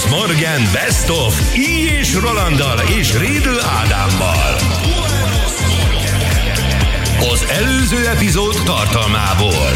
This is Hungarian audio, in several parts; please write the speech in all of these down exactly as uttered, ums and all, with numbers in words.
Morgan Best of Így és Rolanddal és Riedl Ádámmal. Az előző epizód tartalmából.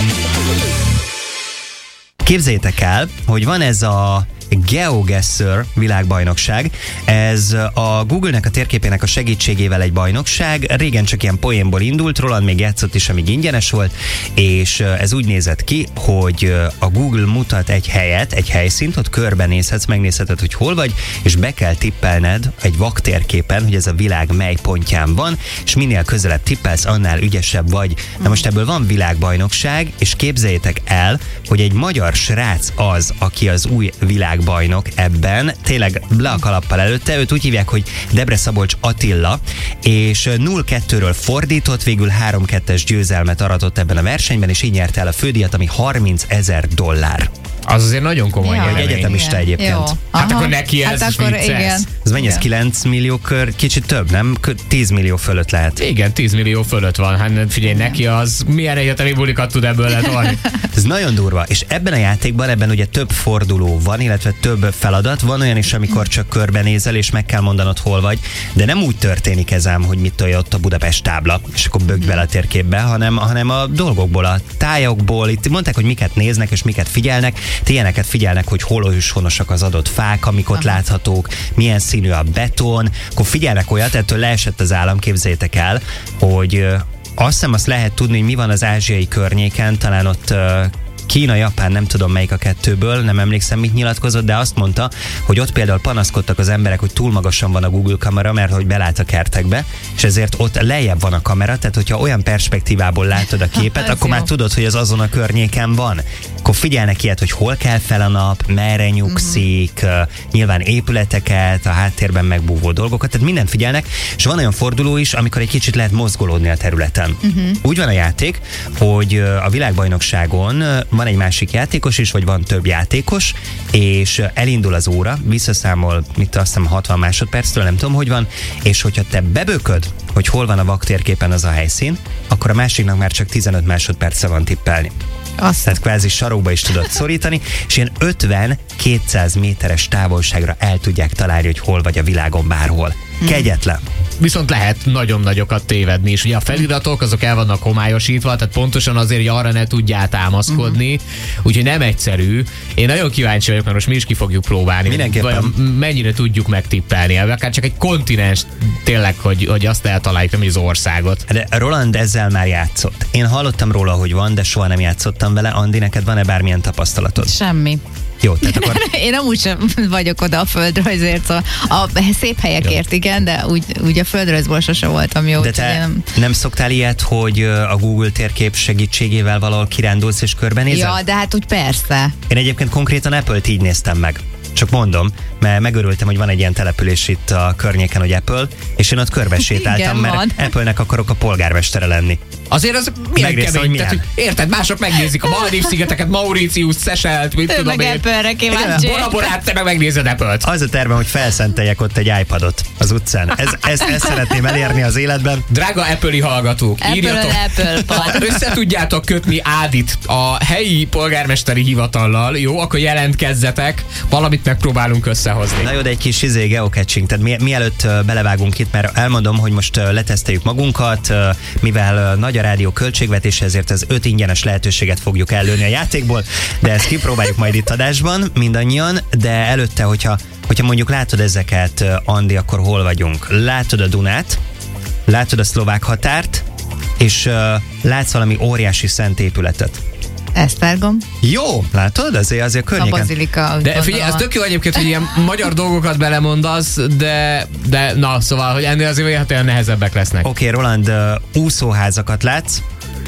Képzeljétek el, hogy van ez a GeoGuessr világbajnokság. Ez a Google-nek a térképének a segítségével egy bajnokság. Régen csak ilyen poénból indult, Roland még játszott is, amíg ingyenes volt, és ez úgy nézett ki, hogy a Google mutat egy helyet, egy helyszínt, ott körbenézhetsz, megnézheted, hogy hol vagy, és be kell tippelned egy vaktérképen, hogy ez a világ mely pontján van, és minél közelebb tippelsz, annál ügyesebb vagy. Na most ebből van világbajnokság, és képzeljétek el, hogy egy magyar srác az, aki az új világbajnok ebben, tényleg le a kalappal előtte, őt úgy hívják, hogy Debre Szabolcs Attila, és nulla kettőről fordított, végül három kettes győzelmet aratott ebben a versenyben, és így nyerte el a fődíjat, ami harmincezer dollár. Az azért nagyon komoly ja, egy egyetemista egyébként. Jó. Hát akkor neki ez hát is akkor vicces. igen. Ez mennyi, ez kilenc millió kör, kicsit több, nem? tíz millió fölött lehet. Igen, tíz millió fölött van. Hát figyelj, igen. Neki az milyen egyetemi bulikat tud ebből letolni. Ez nagyon durva, és ebben a játékban, ebben ugye több forduló van, illetve több feladat. Van olyan is, amikor csak körbenézel, és meg kell mondanod, hol vagy, de nem úgy történik ez ám, hogy mit tolja ott a Budapest tábla, és akkor bögj bele a térképbe, hanem, hanem a dolgokból, a tájokból. Itt mondták, hogy miket néznek, és miket figyelnek. Ti ilyeneket figyelnek, hogy hol őshonosak az adott fák, amik ott láthatók, milyen színű a beton, akkor figyelnek olyat, ettől leesett az állam, képzeljétek el, hogy azt hiszem azt lehet tudni, hogy mi van az ázsiai környéken, talán ott Kína, Japán, nem tudom melyik a kettőből, nem emlékszem, mit nyilatkozott, de azt mondta, hogy ott például panaszkodtak az emberek, hogy túl magasan van a Google kamera, mert hogy belát a kertekbe, és ezért ott lejjebb van a kamera, tehát hogyha olyan perspektívából látod a képet, akkor már tudod, hogy az azon a környéken van. Akkor figyelnek ilyet, hogy hol kell fel a nap, merre nyugszik, uh-huh. nyilván épületeket, a háttérben megbúvó dolgokat, tehát mindent figyelnek, és van olyan forduló is, amikor egy kicsit lehet mozgolódni a területen. Uh-huh. Úgy van a játék, hogy a világbajnokságon van egy másik játékos is, vagy van több játékos, és elindul az óra, visszaszámol, mit azt hiszem hatvan másodperctől, nem tudom, hogy van, és hogyha te bebököd, hogy hol van a vaktérképen az a helyszín, akkor a másiknak már csak tizenöt másodperce van tippelni. Azt. Tehát kvázi sarokba is tudod szorítani, és ilyen ötven-kétszáz méteres távolságra el tudják találni, hogy hol vagy a világon bárhol. Hmm. Kegyetlen. Viszont lehet nagyon nagyokat tévedni, és ugye a feliratok azok el vannak homályosítva, tehát pontosan azért, hogy arra ne tudjál támaszkodni, uh-huh. úgyhogy nem egyszerű. Én nagyon kíváncsi vagyok, mert most mi is ki fogjuk próbálni. Mindenképpen. Mennyire tudjuk megtippelni, akár csak egy kontinens tényleg, hogy, hogy azt eltaláljuk, nem az országot. De Roland ezzel már játszott. Én hallottam róla, hogy van, de soha nem játszottam vele. Andi, neked van-e bármilyen tapasztalatod? Semmi. Jó, tehát akkor... Én amúgy sem vagyok oda a földrajzért, szóval a szép helyekért jó. Igen, de úgy, úgy a földrajzból sose voltam jó. De te nem... nem szoktál ilyet, hogy a Google térkép segítségével valahol kirándulsz és körbenézel? Ja, de hát úgy persze. Én egyébként konkrétan Apple-t így néztem meg. Csak mondom, mert megörültem, hogy van egy ilyen település itt a környéken, hogy Apple, és én ott körbe sétáltam, mert van. Apple-nek akarok a polgármestere lenni. Azért az milyen kemény, tehát, érted, mások megnézik a Maldív-szigeteket, Mauritius, Seychelt, mit ő tudom meg én. Apple-re kíváncsi. Bora Borát, te meg megnézed Apple-t. Az a tervem, hogy felszenteljek ott egy iPadot az utcán. Ez, ez, ezt szeretném elérni az életben. Drága Apple-i hallgatók, Apple, írjatok. Apple, Apple. Össze tudjátok kötni Ádit a helyi polgármesteri hivatallal, jó? Akkor jelentkezzetek, valamit megpróbálunk összehozni. Na jó, de egy kis izé geocaching, tehát mi, mielőtt belevágunk itt, mert elmondom, hogy most leteszteljük magunkat, mivel nagy a rádió költségvetése, ezért az öt ingyenes lehetőséget fogjuk ellőni a játékból, de ezt kipróbáljuk majd itt adásban, mindannyian, de előtte, hogyha, hogyha mondjuk látod ezeket, Andi, akkor hol vagyunk? Látod a Dunát, látod a szlovák határt, és uh, látsz valami óriási szent épületet. Esztergom. Jó, látod? Azért, azért környéken. A bazilika. De figyelj, ez tök jó egyébként, hogy ilyen magyar dolgokat belemondasz, de, de na, szóval, hogy ennél azért olyan nehezebbek lesznek. Oké, okay, Roland, uh, úszóházakat látsz?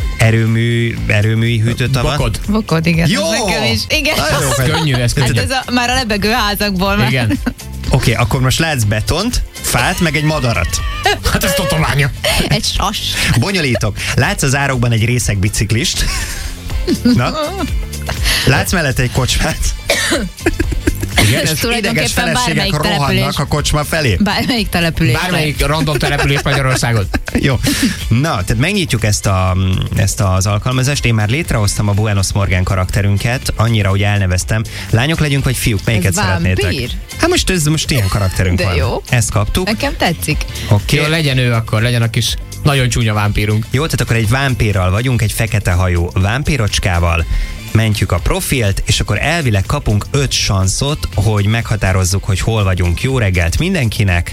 Erőmű, erőműi hűtőtava. Bokod. Bokod, igen. Jó! Is. Igen. Ez könnyű, ez könnyű. Hát ez a, már a lebegő házakból. Igen. Oké, okay, akkor most látsz betont, fát, meg egy madarat. Hát ez totománya. Egy sas. Bonyolítok. Látsz az árokban egy részeg biciklist. Na? Látsz mellett egy kocsmát. Igen, És és ideges tulajdonképpen feleségek bármelyik település. rohannak a kocsma felé. Bármelyik település. Bármelyik random település Magyarországon. Jó. Na, tehát megnyitjuk ezt, a, ezt az alkalmazást. Én már létrehoztam a Buenos Morgan karakterünket, annyira, hogy elneveztem. Lányok legyünk, vagy fiúk? Melyiket Ez szeretnétek? vámpír? Hát most ez most ilyen karakterünk De van. jó. Ezt kaptuk. Nekem tetszik. Oké. Jó, legyen ő akkor, legyen a kis nagyon csúnya vámpírunk. Jó, tehát akkor egy vámpírral vagyunk, egy fekete hajú vámpírocskával. Mentjük a profilt, és akkor elvileg kapunk öt sanszot, hogy meghatározzuk, hogy hol vagyunk. Jó reggelt mindenkinek.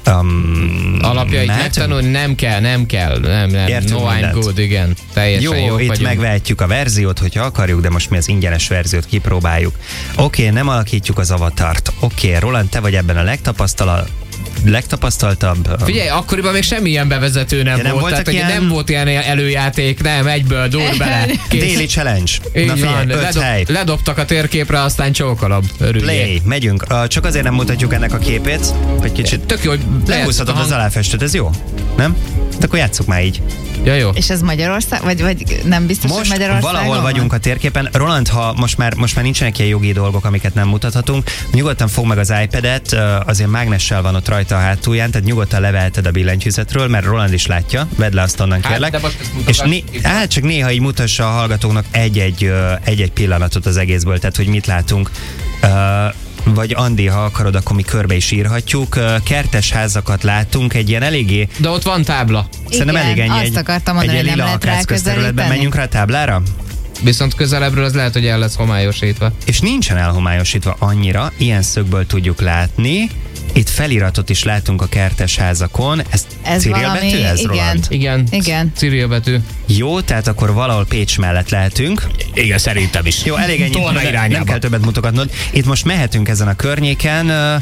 Um, Alapjait mehetünk? megtanulni nem kell, nem kell. Nem, nem. Értünk No, I'm mindent. good, igen. Teljesen Jó, jók itt vagyunk. megvehetjük a verziót, hogyha akarjuk, de most mi az ingyenes verziót kipróbáljuk. Oké, nem alakítjuk az avatart. Oké, Roland, te vagy ebben a legtapasztalat legtapasztaltabb. Figyelj, akkoriban még semmilyen bevezető nem, Ja, nem volt, voltak tehát hogy ilyen- nem volt ilyen előjáték, nem, egyből dur bele. Kész. Daily challenge. Így Na figyelj, van, öt ledob, hely. ledobtak a térképre, aztán csókalabb. Örüljék. Play, megyünk. Uh, csak azért nem mutatjuk ennek a képét, hogy kicsit Tök jó, hogy lehúzhatod lehet- az aláfestőt, ez jó? Nem? De akkor játsszuk már így. Ja, jó. És ez Magyarország? Vagy, vagy nem biztos, Most hogy Magyarországon valahol van? vagyunk a térképen. Roland, ha most már, most már nincsenek ilyen jogi dolgok, amiket nem mutathatunk, nyugodtan fog meg az iPad-et, azért mágnessel van ott rajta a hátulján, tehát nyugodtan leveheted a billentyűzetről, mert Roland is látja, vedd le azt onnan, Hát, kérlek. de most ezt És mutogass. né- hát csak néha így mutassa a hallgatóknak egy-egy, ö, egy-egy pillanatot az egészből, tehát hogy mit látunk. Uh, vagy Andi, ha akarod, akkor mi körbe is írhatjuk. Ö, Kertes házakat látunk, egy ilyen eléggé, De ott van tábla. szerintem Igen, elég ennyi. azt egy, akartam mondani, egy hogy nem lila lehet akác közterületben. ráközelíteni. Menjünk rá a táblára? Viszont közelebbről az lehet, hogy el lesz homályosítva. És nincsen elhomályosítva annyira, ilyen szögből tudjuk látni. Itt feliratot is látunk a kertes házakon. Ez, Ez Cyril valami- betű, ez igen. Roland? Igen. Igen. Cyril betű. Jó, tehát akkor valahol Pécs mellett lehetünk. Igen, szerintem is. Jó, elég ennyi, Tolna nem, nem irányába. kell többet mutogatnod. Itt most mehetünk ezen a környéken. Ö,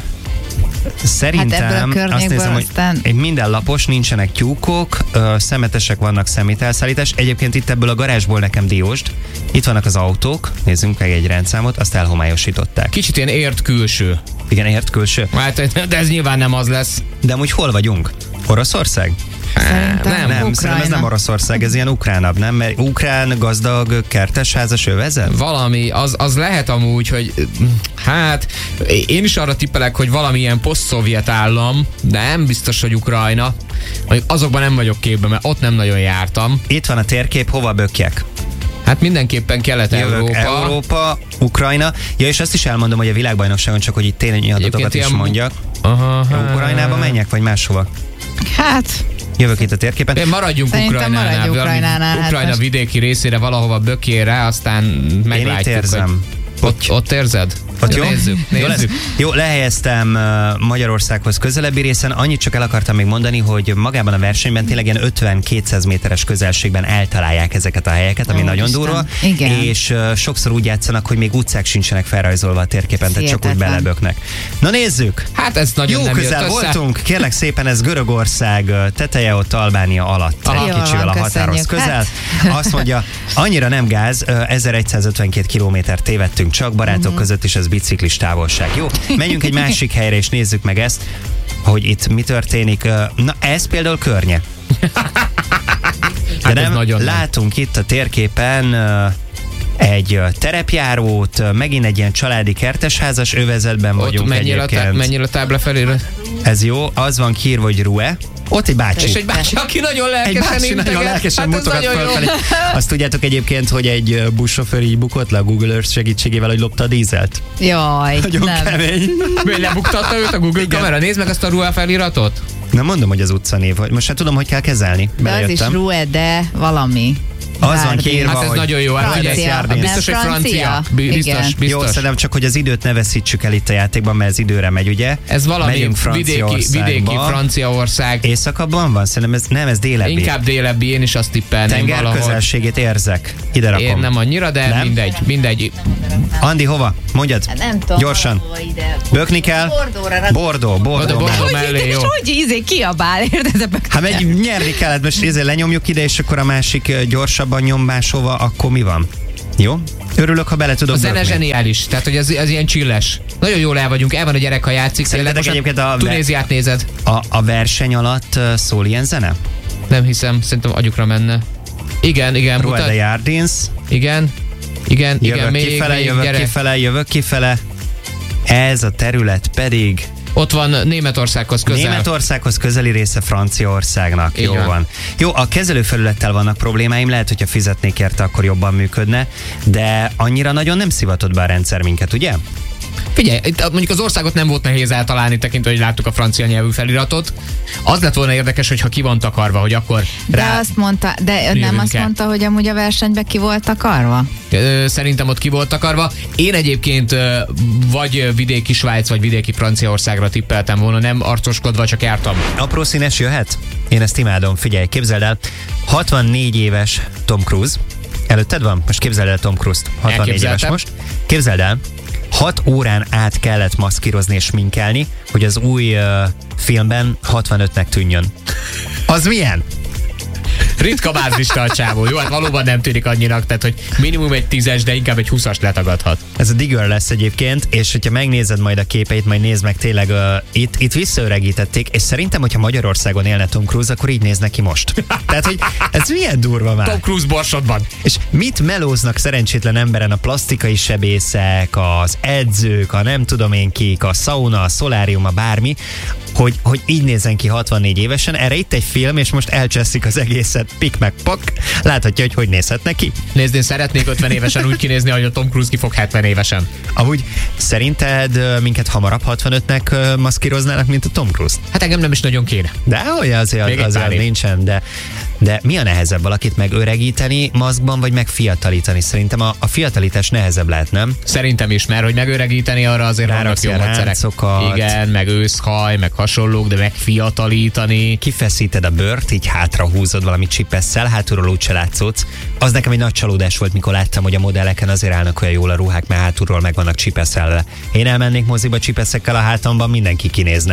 Szerintem Hát ebből a azt környékből nézem, hogy aztán- egy minden lapos, nincsenek tyúkok, ö, szemetesek vannak, szemételszállítás. Egyébként itt ebből a garázsból nekem diósd. Itt vannak az autók, nézzünk meg egy rendszámot, azt elhomályosították. Kicsit ilyen ért külső. Igen, ért külső. Hát, de ez nyilván nem az lesz. De amúgy hol vagyunk? Oroszország? Szerintem nem, Nem, Ukrajna. szerintem ez nem Oroszország, ez ilyen ukránabb, nem? Mert ukrán, gazdag, kertesházas övezet? Valami, az, az lehet amúgy, hogy hát én is arra tippelek, hogy valamilyen poszt-szovjet állam, de nem biztos, hogy Ukrajna. Mondjuk azokban nem vagyok képben, mert ott nem nagyon jártam. Itt van a térkép, hova bökjek? Hát mindenképpen Jövök, Kelet-Európa. Európa, Ukrajna. Ja, és azt is elmondom, hogy a világbajnokságon csak, hogy itt tényleg adatokat is ilyen- mondjak. Aha, Ukrajnába menjek, vagy máshova? Hát, Jövök itt a térképen. Én maradjunk Szerintem Ukrajnánál. maradj valami Ukrajnánál, hát Ukrajna most- vidéki részére valahova bökére, aztán meglátjuk. Én itt érzem. Hogy ott, ott érzed? Ott jó? Nézzük, Jó, lesz. nézzük. Jó, lehelyeztem uh, Magyarországhoz közelebbi részen. Annyit csak el akartam még mondani, hogy magában a versenyben tényleg ilyen ötven-kétszáz méteres közelségben eltalálják ezeket a helyeket, ami Ó, nagyon Isten. durva. Igen. És uh, sokszor úgy játszanak, hogy még utcák sincsenek felrajzolva a térképen, tehát csak úgy Hihetetlen. beleböknek. Na nézzük! Hát ez nagyon Jó nem közel jött össze. voltunk, kérlek szépen, ez Görögország ö, teteje, ott Albánia alatt. Aha. Egy Jól kicsivel van, a határhoz köszönjük. közel. Hát. Azt mondja, annyira nem gáz, ö, ezeregyszázötvenkét kilométert tévedtünk csak, barátok Mhm. között is ez biciklis távolság. Jó, menjünk egy másik helyre, és nézzük meg ezt, hogy itt mi történik. Ö, Na, ez például környe. De Hát ez nem, nagyon nem. látunk itt a térképen ö, egy ö, terepjárót, ö, megint egy ilyen családi kertesházas övezetben Ott vagyunk mennyire a, tá- egyébként. mennyire a tábla felirat? Ez jó, az van kiírva, hogy Rue. Ott egy bácsi. És egy bácsi, aki nagyon Egy lelkesen bácsi integet. nagyon lelkesen Hát ez mutogat nagyon jó. fölfelé. Azt tudjátok egyébként, hogy egy ö, buszsofőr így bukott le a Google Earth segítségével, hogy lopta a dízelt. jaj, Nagyon nem. kemény. Mi lebuktatta őt a Google Igen. kamera? Nézd meg azt a Rua feliratot. Nem mondom, hogy az utcanév, hogy most hát tudom, hogy kell kezelni. De az is Belejöttem. Rue, de valami. Az van Bármi. kiírva, Hát ez hogy nagyon jó. Hát Francia. ugye, Jardins. hát biztos, hogy Nem francia. francia? Bi- Biztos, Igen. biztos. Jó, szerintem csak, hogy az időt ne veszítsük el itt a játékban, mert ez időre megy, ugye? Ez valami Megyünk vidéki, Franciaországba. vidéki Franciaország. Északabban van? Szerintem ez nem, ez délebbi. Inkább délebbi, én is azt tippelném Tenger valahol. közelségét érzek. Ide rakom. Én nem annyira, de Nem? mindegy, mindegy. Andi, hova? Mondjad. Hát nem tudom. Gyorsan. valahova ide. Bökni kell? Bordóra rak- Bordó, Oda Bordó. Bordó mellett. mellé, És jó. hogy ízé kiabál, érted? Hát megy, nyerni kellett, most ezért lenyomjuk ide, és akkor a másik ö, gyorsabban nyom máshova, akkor mi van? Jó? Örülök, ha bele tudok A zene bökni. zseniális, tehát hogy ez, ez ilyen csilles. Nagyon jól el vagyunk, el van a gyerek, ha játszik. Szerintetek Tényleg, most egyébként a- Tunéziát nézed? A, a verseny alatt ö, szól ilyen zene? Nem hiszem, szerintem agyukra menne. Igen, igen, Rue mutat. de Jardins. Igen, igen, igen, Jövök még, kifele, még, jövök gyere. kifele, jövök kifele. Ez a terület pedig Ott van Németországhoz közel. Németországhoz közeli része Franciaországnak. Így Jó van. van. Jó, a kezelőfelülettel vannak problémáim, lehet, hogyha fizetnék érte, akkor jobban működne, de annyira nagyon nem szivatott be a rendszer minket, ugye? Figyelj, itt mondjuk az országot nem volt nehéz eltalálni, tekintve, hogy láttuk a francia nyelvű feliratot. Az lett volna érdekes, hogyha ki van takarva, hogy akkor De rá... azt mondta, de nem jövünk azt el. mondta, hogy amúgy a versenybe ki volt takarva? Ö, Szerintem ott ki volt takarva. Én egyébként ö, vagy vidéki Svájc, vagy vidéki Franciaországra tippeltem volna, nem arcoskodva, csak jártam. Apró színes jöhet? Én ezt imádom, figyelj, képzeld el, hatvannégy éves Tom Cruise, előtted van? Most képzeld el Tom Cruise-t, hatvannégy éves Elképzeltem. most. Képzeld el, hat órán át kellett maszkírozni és sminkelni, hogy az új uh, filmben hatvanötnek tűnjön. Az milyen? Ritka bázista a csávó. Jó, hát valóban nem tűnik annyinak, tehát hogy minimum egy tízes, de inkább egy húszas letagadhat. Ez a Digger lesz egyébként, és hogyha megnézed majd a képeit, majd nézd meg tényleg, uh, itt, itt visszaöregítették, és szerintem, hogyha Magyarországon élne Tom Cruise, akkor így néz neki most. Tehát, hogy ez milyen durva már. Tom Cruise borsodban. És mit melóznak szerencsétlen emberen a plastikai sebészek, az edzők, a nem tudom én kik, a sauna, a szolárium, a bármi, hogy, hogy így nézzen ki hatvannégy évesen. Erre itt egy film, és most elcseszik az egészet, pik meg pak. Láthatja, hogy hogy nézhetne ki. Nézd, én szeretnék ötven évesen úgy kinézni, hogy a Tom Cruise ki fog hetven évesen. Amúgy szerinted ö, minket hamarabb hatvanötnek ö, maszkíroznának, mint a Tom Cruise? Hát engem nem is nagyon kéne. De hogy azért, Még egy azért pár év. nincsen, de, de mi a nehezebb, valakit megöregíteni maszkban, vagy megfiatalítani? Szerintem a, a fiatalítás nehezebb lehet, nem? Szerintem is, mert hogy megöregíteni arra azért vannak Ráraksz jó ilyen módszerek. ráncokat. Igen, meg őszhaj, meg hasonlók, de megfiatalítani. Kifeszíted a bőrt, így hátra húzod valami csipesszel, hátulról úgyse látszódsz. Az nekem egy nagy csalódás volt, mikor láttam, hogy a modelleken azért állnak olyan jól a ruhák, mert hátulról meg vannak csipeszelve. Én elmennék moziba csipeszekkel a hátamban, mindenki kinézne.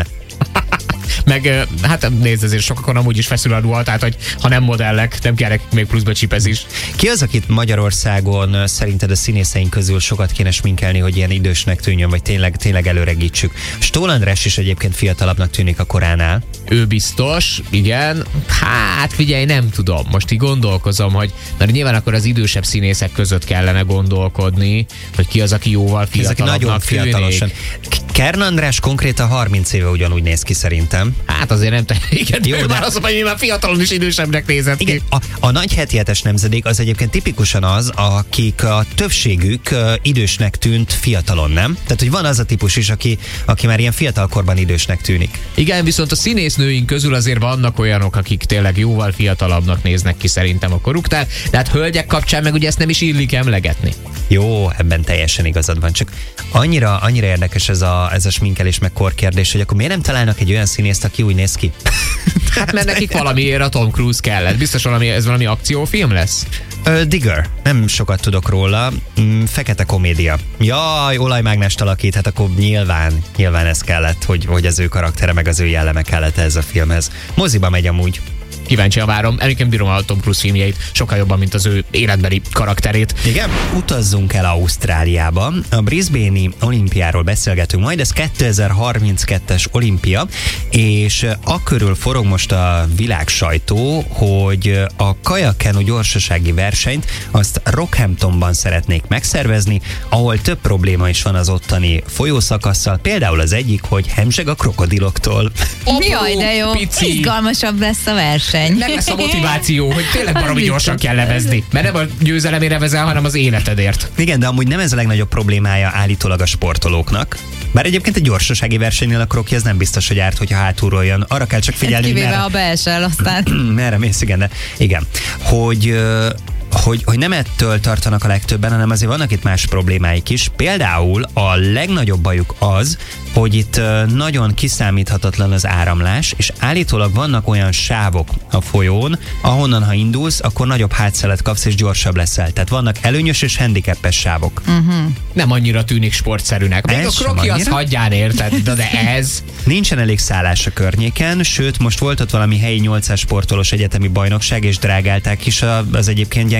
Meg ö, hát nézd, azért sokakon amúgy is feszül a ruha, tehát hogy ha nem modellek, nem kell még pluszba csipezés. Ki az, akit Magyarországon ö, szerinted a színészeink közül sokat kéne sminkelni, hogy ilyen idősnek tűnjön, vagy tényleg, tényleg előregítsük? Stól András is egyébként fiatalabbnak tűnik a koránál. Ő biztos, igen. Hát figyelj, nem tudom. Most így gondolkozom, hogy mert nyilván akkor az idősebb színészek között kellene gondolkodni, hogy ki az, aki jóval Ki az, aki fiatalabbnak nagyon fiatalosan. tűnik. Kern András konkrétan harminc éve ugyanúgy néz ki szerintem. Hát azért nem te... Igen, Jó, ő de- már azt mondja, hogy már fiatalon is idősebbnek nézett Igen, ki. a, a nagy heti hetes nemzedék az egyébként tipikusan az, akik a többségük ö, idősnek tűnt fiatalon, nem? Tehát, hogy van az a típus is, aki, aki már ilyen fiatalkorban idősnek tűnik. Igen, viszont a színésznőink közül azért vannak olyanok, akik tényleg jóval fiatalabbnak néznek ki szerintem a koruknál, de hát hölgyek kapcsán meg ugye ezt nem is illik emlegetni. Jó, ebben teljesen igazad van, csak annyira, annyira érdekes ez a, ez a sminkelés meg korkérdés, hogy akkor miért nem találnak egy olyan színészt, aki úgy néz ki? Hát mert nekik valamiért a Tom Cruise kellett. Biztos valami, ez valami akciófilm lesz? Ö, Digger, nem sokat tudok róla, mm, fekete komédia. Jaj, olajmágnest alakít, hát akkor nyilván, nyilván ez kellett, hogy, hogy az ő karaktere meg az ő jelleme kellett ez a filmhez. Moziba megy amúgy. Kíváncsian várom. Egyébként bírom a Tom Cruise filmjeit sokkal jobban, mint az ő életbeli karakterét. Igen? Utazzunk el Ausztráliába. A Brisbane-i olimpiáról beszélgetünk majd, ez kétezer-harminckettes olimpia, és akörül forog most a világ sajtó, hogy a kajakenu gyorsasági versenyt azt Rockhamptonban szeretnék megszervezni, ahol több probléma is van az ottani folyószakasszal, például az egyik, hogy hemzseg a krokodiloktól. Jaj, de jó. Pici. Izgalmasabb lesz a verseny. Meg lesz a motiváció, hogy tényleg baromi gyorsan kell levezni. Mert nem a győzelemére vezel, hanem az életedért. Igen, de amúgy nem ez a legnagyobb problémája állítólag a sportolóknak. Bár egyébként egy gyorsasági versenynél a kroki az nem biztos, hogy árt, hogyha hátulról jön. Arra kell csak figyelni, hogy Kivéve, merre, ha beesel, aztán... merre mész, igen, de igen. Hogy, ö, hogy, hogy nem ettől tartanak a legtöbben, hanem azért vannak itt más problémáik is. Például a legnagyobb bajuk az, hogy itt ö, nagyon kiszámíthatatlan az áramlás, és állítólag vannak olyan sávok a folyón, ahonnan, ha indulsz, akkor nagyobb hátszelet kapsz, és gyorsabb leszel. Tehát vannak előnyös és handicapes sávok. Nem annyira tűnik sportszerűnek. Még Ez a sem kroki az annyira? hagyján, érted? De, de ez... Nincsen elég szállás a környéken, sőt, most volt ott valami helyi nyolcas sportolós egyetemi bajnokság, és drágálták is a, az egyébként gyenge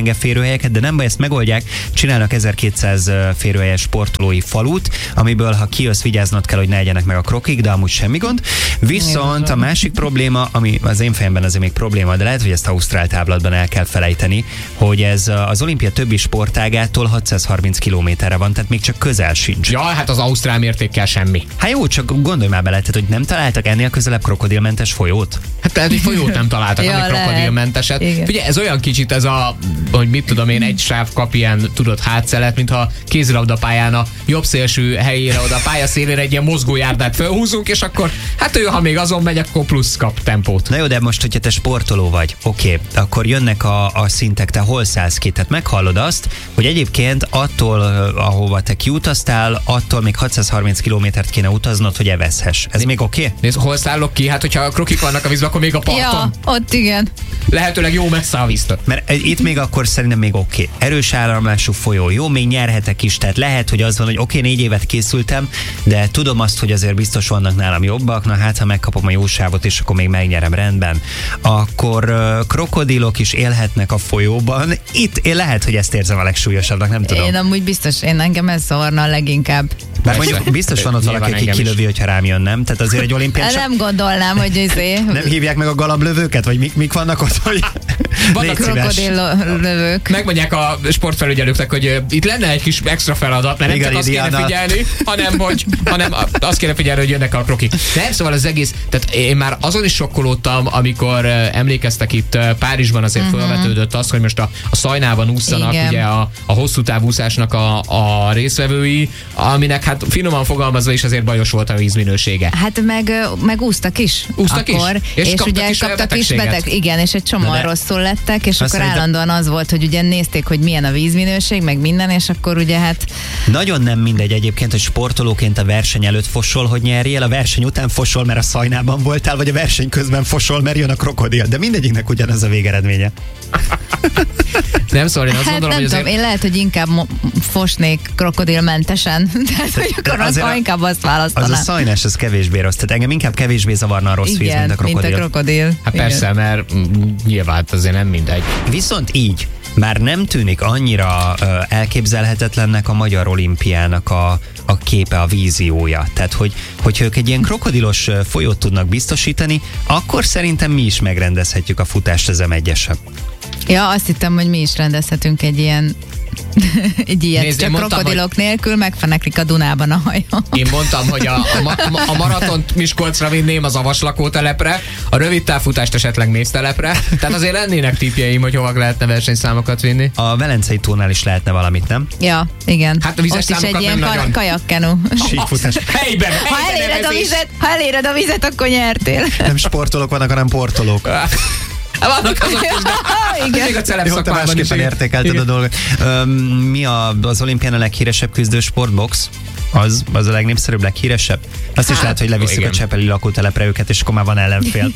gyenge férőhelyeket, de nem baj, ezt megoldják. Csinálnak ezerkétszáz férőhelyes sportolói falut, amiből ha kijössz, vigyáznod kell, hogy ne egyenek meg a krokik, de amúgy semmi gond. Viszont a másik probléma, ami az én fejemben azért még probléma, de lehet, hogy ezt ausztrál táblatban el kell felejteni, hogy ez az olimpia többi sportágától hatszázharminc kilométerre van, tehát még csak közel sincs. Ja, hát az ausztrál mértékkel semmi. Hát jó, csak gondolj már bele, tehát, hogy nem találtak ennél közelebb krokodilmentes folyót? Hát tehát egy folyót nem találtak, Ja, ami krokodilmenteset. Ugye ez olyan kicsit ez a, hogy mit tudom én, egy sáv kap ilyen, tudod, hátszelet, mintha kézilabdapályán a jobb szélső helyére, oda a pálya szélére egy ilyen mozgójárdát felhúzunk, és akkor hát ő, ha még azon megy, akkor plusz kap tempót. Na jó, de most, hogyha te sportoló vagy, oké, okay, akkor jönnek a, a szintek, te hol szállsz ki? Tehát meghallod azt, hogy egyébként attól, ahova te kiutaztál, attól még hatszázharminc kilométert kéne utaznod, hogy evezhess. Ez még oké? Okay? Nézd, hol szállok ki? Hát, hogyha a krokik vannak a vízben, akkor még a parton. Ja, ott igen. Lehetőleg jó messze a víztől. Mert itt még akkor szerintem még oké. Okay. Erős áramlású folyó, jó, még nyerhetek is, tehát lehet, hogy az van, hogy oké, okay, négy évet készültem, de tudom azt, hogy azért biztos vannak nálam jobbak, na hát, ha megkapom a jó sávot, és akkor még megnyerem, rendben. Akkor uh, krokodilok is élhetnek a folyóban. Itt én lehet, hogy ezt érzem a legsúlyosabbnak, nem tudom. Én amúgy biztos, én engem ez zavarna a leginkább. Mert mondjuk biztos van ott valaki, aki kilövi, hogyha rám jön, nem? Tehát azért egy olimpián csak... Nem gondolnám, hogy izé... Nem hívják meg a galablövőket? Vagy mik, mik vannak ott, hogy... Vannak krokodillövők. Megmondják a sportfelügyelőknek, hogy uh, itt lenne egy kis extra feladat, mert nem csak azt kéne figyelni, hanem, hogy, hanem azt kéne figyelni, hogy jönnek a krokik. Nem, szóval az egész, tehát én már azon is sokkolódtam, amikor uh, emlékeztek itt uh, Párizsban azért uh-huh. felvetődött az, hogy most a, a Szajnában ússzanak ugye a, a hosszú távúszásnak a, a részvevői, aminek hát finoman fogalmazva is azért bajos volt a vízminősége. Hát meg, meg úsztak is. Úsztak akkor, is? És, és kaptak ugye is kaptak is beteg, igen, és egy csomóan rosszul lettek, és akkor szerintem... állandóan az volt, hogy ugye nézték, hogy milyen a vízminőség, meg minden, és akkor ugye hát... Nagyon nem mindegy egyébként, hogy sportolóként a verseny előtt fosol, hogy nyerjél, a verseny után fosol, mert a Szajnában voltál, vagy a verseny közben fosol, mert jön a krokodil. De mindegyiknek ugyanaz a végeredménye. Nem, szóval én azt hát gondolom, nem hogy azért... tudom, én lehet, hogy inkább fosnék krokodilmentesen, tehát hogy akkor az, inkább azt választanám. Az a szajnás, az kevésbé rossz. Tehát engem inkább kevésbé zavarna a rossz igen, víz, mint a krokodil. mint a krokodil. Hát persze, mert nyilván azért nem mindegy. Viszont így, már nem tűnik annyira uh, elképzelhetetlennek a magyar olimpiának a, a képe, a víziója. Tehát, hogy, hogyha ők egy ilyen krokodilos uh, folyót tudnak biztosítani, akkor szerintem mi is megrendezhetjük a futást az em egyesen. Ja, azt hittem, hogy mi is rendezhetünk egy ilyen egy ilyet, Nézd, csak mondtam, krokodilok hogy... nélkül megfeneklik a Dunában a hajó. Én mondtam, hogy a, a, ma, a maratont Miskolcra vinném az Avas lakótelepre, a rövid távfutást esetleg Mésztelepre, tehát azért lennének tippjeim, hogy hova lehetne versenyszámokat vinni. A Velencei tónál is lehetne valamit, nem? Ja, igen. Hát a vizes ott is egy ilyen nagyon... kajakkenu. Síkfutás. Helyben, ha, eléred a vizet, ha eléred a vizet, akkor nyertél. Nem sportolók vannak, hanem portolók. Vannak azok is, de még a celeb szakmában is. Értékelted a dolgot. Um, mi a, az olimpián a leghíresebb küzdő sportbox? Az, az a legnépszerűbb, leghíresebb? Azt hát, is lehet, hogy levisszük a csepeli lakótelepre őket, és akkor már van ellenfél.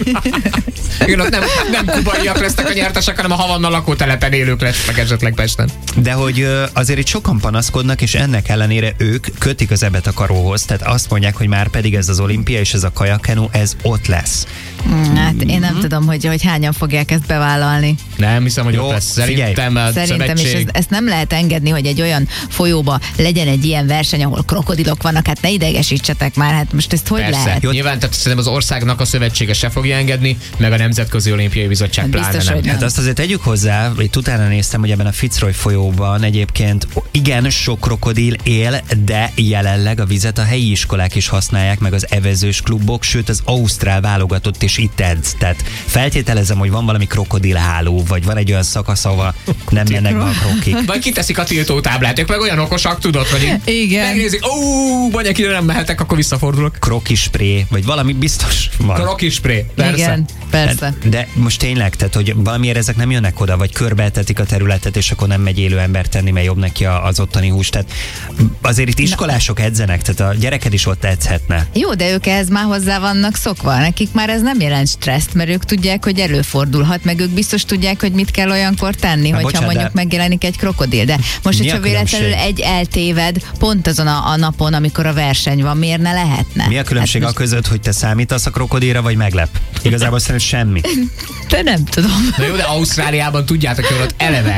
Igen, ott nem, nem kubaiak lesznek a nyertesek, hanem a Havanna lakótelepen élők lesznek esetleg Pesten. De hogy azért itt sokan panaszkodnak, és ennek ellenére ők kötik az ebet a karóhoz. Tehát azt mondják, hogy már pedig ez az olimpia és ez a kajakkenu, ez ott lesz. Hát én nem mm-hmm. tudom, hogy, hogy hányan fogják ezt bevállalni. Nem hiszem, hogy jó, ott lesz. Szerintem, Szerintem is ez, ezt nem lehet engedni, hogy egy olyan folyóba legyen egy ilyen verseny, ahol krokodilok vannak, hát ne idegesítsetek már, hát most ezt hogy persze. lehet? Jó, nyilván, tehát szerintem az országnak a szövetsége se fogja engedni, meg a Nemzetközi Olimpiai Bizottság hát pláne biztos, nem. Hát azt azért tegyük hozzá, hogy utána néztem, hogy ebben a Fitzroy folyóban egyébként igen, sok krokodil él, de jelenleg a vizet a helyi iskolák is használják, meg az evezős klubok, sőt az ausztrál válogatott is itt edz. Tehát feltételezem, hogy van valami krokodilháló, vagy van egy olyan szakasz, ahol nem mennek be a krokik. Vagy kiteszik a tiltótáblát, ők meg olyan okosak, tudod, hogy igen. Megnézik, ó, mondják, ide nem mehetek, akkor visszafordulok. Krokispré, vagy valami biztos van. Krokispré, persze. Igen, persze. De, de most tényleg, tehát, hogy valamiért ezek nem jönnek oda, vagy körbeetetik a területet, és akkor nem megy élő ember tenni, mert jobb neki az ottani hús. Tehát azért itt iskolások edzenek, tehát a gyereked is ott edzhetne. Jó, de ők ehhez már hozzá vannak szokva. Nekik már ez nem jelent stresszt, mert ők tudják, hogy előfordulhat, meg ők biztos tudják, hogy mit kell olyankor tenni, Na, hogyha bocsánat, mondjuk de... megjelenik egy krokodil. De most, Mi hogyha véletlenül egy eltéved pont azon a, a napon, amikor a verseny van, miért ne lehetne? Mi a különbség hát most... a között, hogy te számítasz a krokodilra, vagy meglep? Igazából szerintem semmi. De nem tudom. Na jó, de Ausztráliában tudjátok, hogy ott eleve.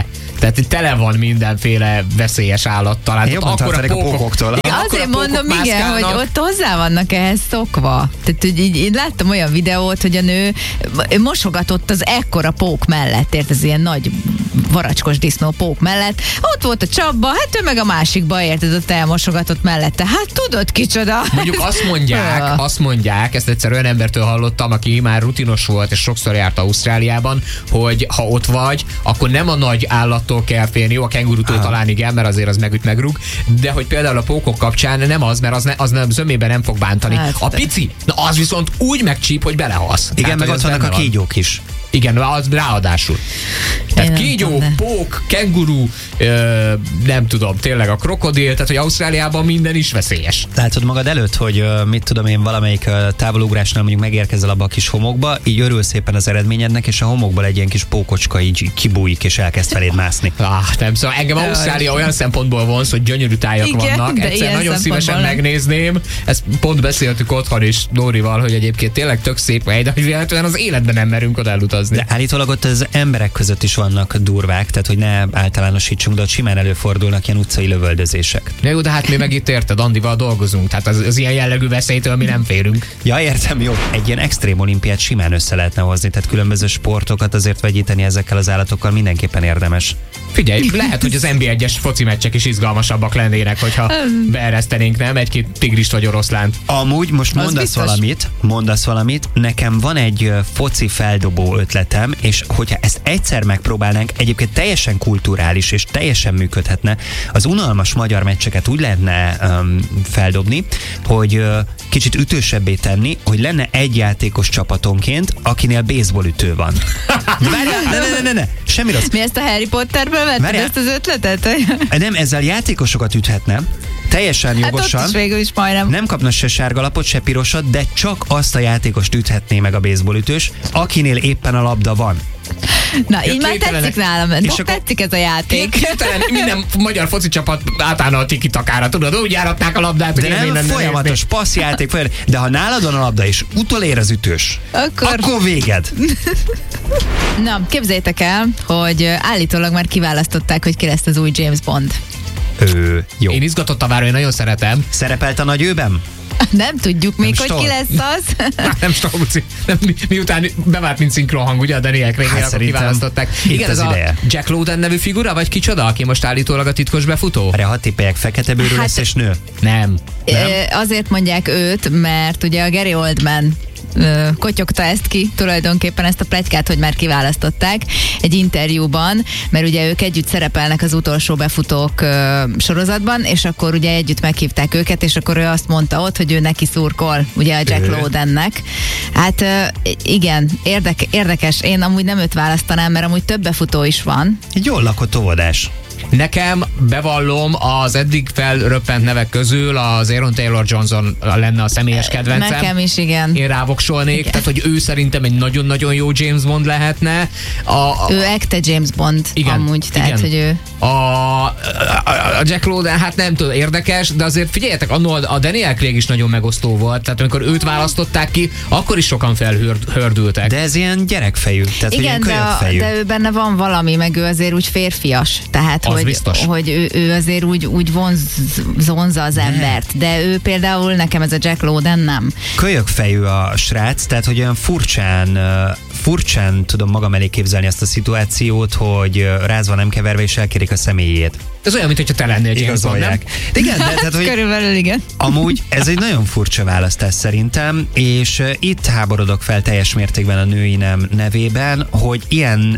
Tehát itt tele van mindenféle veszélyes állattal. Hát jobban tartanék a pókoktól. Igen, Azért akkora mondom, pókok igen, mászkálnak. hogy ott hozzá vannak ehhez szokva. Tehát, hogy így, én láttam olyan videót, hogy a nő mosogatott az ekkora pók mellett, ért, ez ilyen nagy varacskos disznó pók mellett. Ott volt a csapba, hát ő meg a másikba, érted, ott elmosogatott mellette. Hát tudod, kicsoda. Mondjuk azt mondják, azt mondják, ezt egyszer olyan embertől hallottam, aki már rutinos volt, és sokszor járt Ausztráliában, hogy ha ott vagy, akkor nem a nagy állattól kell félni, jó, a kengurutól Aha. talán igen, mert azért az megüt, megrúg, de hogy például a pókok kapcsán nem az, mert az, ne, az nem, zömében nem fog bántani. Hát, a de- pici, na az viszont úgy megcsíp, hogy belehalsz. Igen, Tehát, meg hogy ott az vannak a benne van. kígyók is. Igen, az ráadásul. Tehát nem kígyó, tudom, de- pók, kenguru, ö, nem tudom, tényleg a krokodil, tehát hogy Ausztráliában minden is veszélyes. Látod magad előtt, hogy ö, mit tudom én, valamelyik ö, távolugrásnál mondjuk megérkezel abba a kis homokba, így örül szépen az eredményednek, és a homokból egy ilyen kis pókocska így kibújik, és elkezd feléd mászni. Ah, nem, szóval engem Jaj. Ausztrália olyan szempontból vonz, hogy gyönyörű tájak Igen, vannak. de Egyszer ilyen nagyon szívesen szempontból nem. megnézném. Ezt pont beszéltük otthon is Dórival, hogy egyébként tényleg tök szép hely, de hogy véletlenül az életben nem merünk oda elutazni. De állítólag ott az emberek között is vannak durvák, tehát hogy ne általánosítsunk, de ott simán előfordulnak ilyen utcai lövöldözések. De jó, de hát mi meg itt érted, Andival dolgozunk, tehát az, az ilyen jellegű veszélytől mi nem férünk. Ja, értem, jó. Egy ilyen extrém olimpiát simán össze lehetne hozni, tehát különböző sportokat azért vegyíteni ezekkel az állatokkal mindenképpen érdemes. Figyelj, lehet, hogy az en bé egyes foci meccsek is izgalmasabbak lennének, hogyha beeresztenénk, nem? Egy-két tigrist vagy oroszlánt. Amúgy most mondasz biztos. valamit, mondasz valamit, nekem van egy ö, foci feldobó ötletem, és hogyha ezt egyszer megpróbálnánk, egyébként teljesen kulturális és teljesen működhetne, az unalmas magyar meccseket úgy lehetne um, feldobni, hogy uh, kicsit ütősebbé tenni, hogy lenne egy játékos csapatonként, akinél baseballütő van. Várjál, ne, ne, ne, ne, ne, semmi rossz. Mi ezt a Harry Potterből vetted, Várjál. ezt az ötletet? Nem, ezzel játékosokat üthetne, teljesen Hát ott jogosan. is végül is majdnem. Nem kapna se sárga lapot, se pirosat, de csak azt a játékost üthetné meg a baseballütős, akinél éppen a labda van. Na, így Ja, már képtelenek. tetszik nálam, És de akkor- tetszik ez a játék. Hirtelen minden magyar foci csapat átállna a tiki-takára, tudod, úgy járatnák a labdát, hogy De élmény nem lenne folyamatos nézni. passzjáték, folyamatos. De ha nálad van a labda és utolér az ütős, Akkor... akkor véged. Na, képzeljétek el, hogy állítólag már kiválasztották, hogy ki lesz az új James Bond. Ő, jó. Én izgatottan várom, én nagyon szeretem. Szerepelt a nagy őben? Nem tudjuk még, Nem hogy ki Stoll. lesz az. Hát nem Stolci. Nem, mi, miután bevált, mint szinkronhang, ugye a Daniel Craig-nél, Hát akkor szerintem kiválasztották. itt Igen, az ez ideje. a Jack Lowden nevű figura, vagy kicsoda, aki most állítólag a titkos befutó? Erre hat tippelyek, fekete bőrű Hát- lesz és nő. Nem. Ö, Azért mondják őt, mert ugye a Gary Oldman ö, kotyogta ezt ki, tulajdonképpen ezt a pletykát, hogy már kiválasztották egy interjúban, mert ugye ők együtt szerepelnek az utolsó befutók ö, sorozatban, és akkor ugye együtt meghívták őket, és akkor ő azt mondta ott, hogy ő neki szurkol, ugye a Jack Ő. Lowdennek. Hát ö, igen, érdek, érdekes, én amúgy nem őt választanám, mert amúgy több befutó is van. Egy jól lakott óvodás. Nekem, bevallom, az eddig felröppent nevek közül az Aaron Taylor Johnson lenne a személyes kedvencem. Nekem is, igen. Én rávoksolnék, Igen. tehát hogy ő szerintem egy nagyon-nagyon jó James Bond lehetne. A, a, Ő ekte James Bond Igen, amúgy, tehát igen. hogy ő... A, a, a Jack Lowden, hát nem tudom, érdekes, de azért figyeljetek, annó a Daniel Craig is nagyon megosztó volt, tehát amikor őt választották ki, akkor is sokan felhördültek. De ez ilyen gyerekfejű, tehát hogy ilyen Igen, de, a, kölyökfejű. de ő benne van valami, meg ő azért úgy férfias. Tehát, Az hogy, biztos. hogy ő, ő azért úgy, úgy vonz, vonzza az embert. De ő például, nekem ez a Jack Lowden nem. Kölyökfejű a srác, tehát hogy olyan furcsán, ö, furcsán tudom magam elé képzelni ezt a szituációt, hogy ö, rázva nem keverve és elkérik a személyét. Ez olyan, mintha te lennél James Bond, nem? Igazolják. Igen, de tehát, hogy Körülbelül igen. amúgy ez egy nagyon furcsa választás szerintem, és uh, itt háborodok fel teljes mértékben a női nem nevében, hogy ilyen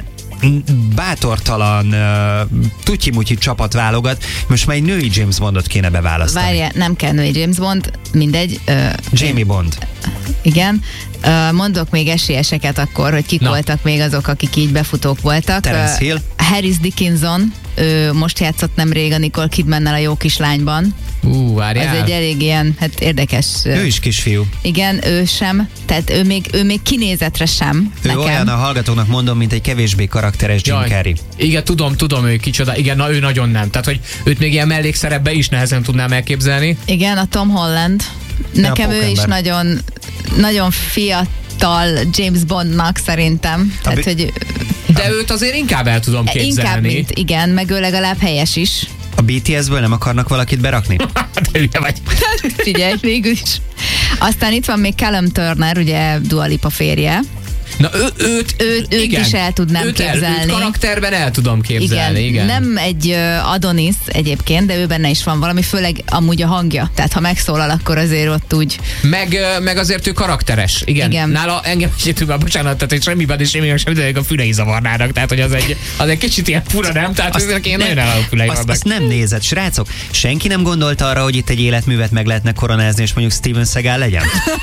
bátortalan, uh, tutyi-mutyi csapat válogat, most már egy női James Bondot kéne beválasztani. Várja, nem kell női James Bond, mindegy. Uh, Jamie Bond. Igen. Uh, mondok még esélyeseket akkor, hogy kik Na. voltak még azok, akik így befutók voltak. Terence Uh, Hill. Harris Dickinson, ő most játszott nemrég a Nicole Kidmannel a Jó kislányban. Ú, várjál. Ez egy elég ilyen, hát érdekes. Ő is kisfiú. Igen, ő sem, tehát ő még, ő még kinézetre sem. Ő nekem. olyan, a hallgatóknak mondom, mint egy kevésbé karakteres Jim Jaj. Carrey. Igen, tudom, tudom, ő kicsoda. Igen, na ő nagyon nem. Tehát, hogy őt még ilyen mellékszerepbe is nehezen tudnám elképzelni. Igen, a Tom Holland. Nekem ő is pókember. nagyon, nagyon fiatal James Bondnak szerintem. Tehát, bi- hogy De őt azért inkább el tudom képzelni. Inkább, mint igen, meg ő legalább helyes is. A bé té es-ből nem akarnak valakit berakni? De hülye vagy. Figyelj, végül is. Aztán itt van még Callum Turner, ugye Dua Lipa férje. Na ő, őt, Őt, őt igen, is el tudnám őt el, képzelni. Őt karakterben el tudom képzelni, igen. igen. Nem egy uh, Adonis egyébként, de ő benne is van valami, főleg amúgy a hangja. Tehát ha megszólal, akkor azért ott úgy... Meg, meg azért ő karakteres. Igen. Igen. Nála engem egyébként, bocsánat, tehát hogy semmiben és semmiben sem, de a fülei zavarnának. Tehát, hogy az egy, az egy kicsit ilyen fura, nem? Tehát azt, én nagyon el a fülei azt, azt nem nézed, srácok. Senki nem gondolta arra, hogy itt egy életművet meg lehetne koronázni, és mondjuk Steven Seagal legyen?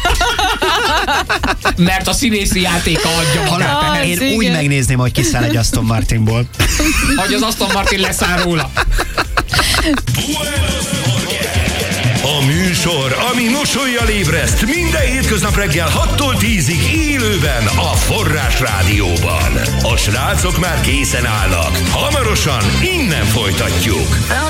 Mert a színészi játéka adja magát. Ah, Én igen. úgy megnézném, hogy kiszáll egy Aston Martinból. Hogy az Aston Martin leszáll róla. A műsor, ami mosollyal ébreszt minden hétköznap reggel hattól tízig élőben a Forrás Rádióban. A srácok már készen állnak. Hamarosan innen folytatjuk.